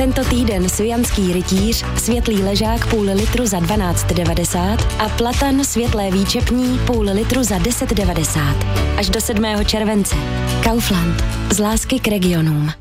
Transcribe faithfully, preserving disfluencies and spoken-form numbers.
Tento týden Sujanský rytíř, světlý ležák půl litru za dvanáct devadesát a platan světlé výčepní půl litru za deset devadesát. Až do sedmého července. Kaufland. Z lásky k regionům.